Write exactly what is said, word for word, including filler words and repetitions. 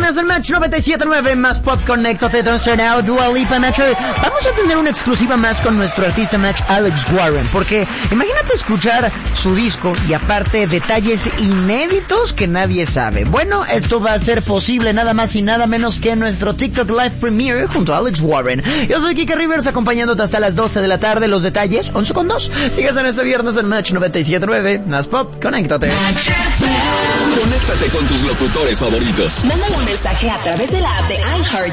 más del Match noventa y siete punto nueve, más pop, conéctate, transfer now, Dua Lipa, Match. Vamos a tener una exclusiva más con nuestro artista Match, Alex Warren, porque imagínate escuchar su disco y aparte detalles inéditos que nadie sabe. Bueno, esto va a ser posible nada más y nada menos que nuestro TikTok Live Premiere junto a Alex Warren. Yo soy Kike Rivers, acompañándote hasta las doce de la tarde. Los detalles, once con dos. Sigues en este viernes en Match noventa y siete punto nueve, más pop, conéctate. Conéctate con tus locutores favoritos. Mándale un mensaje a través de la app de iHeart